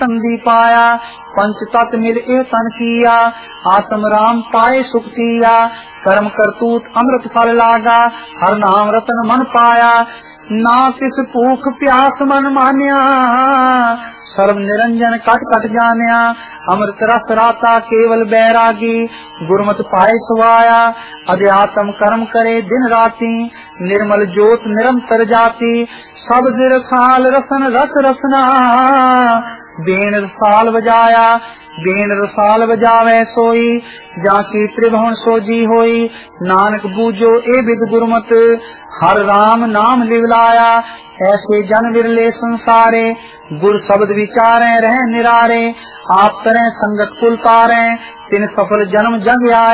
संधि पाया, पंच तत् मिल ए तन किया, आत्म राम पाए सुख किया, कर्म करतूत अमृत फल लागा, हर नाम रतन मन पाया, ना किस भूख प्यास मन मान्या, सर्व निरंजन कट कट जान्या, अमृत रस राता केवल बैरागी, गुरमत पाए सुवाया, अध्यात्म कर्म करे दिन राती, निर्मल ज्योत निरंतर जाती, सब रसाल रसन रस रसना, बेन रसाल बजाया, बेन रसाल बजावे सोई, जाकी त्रिभुवन सोजी होई, नानक बूझो ए विद गुरमत, हर राम नाम लिवलाया, ऐसे जन विरले संसारे, गुर शब्द विचारे रह निरारे, आप तरह संगत कुल तारे, तिन सफल जन्म जग आए।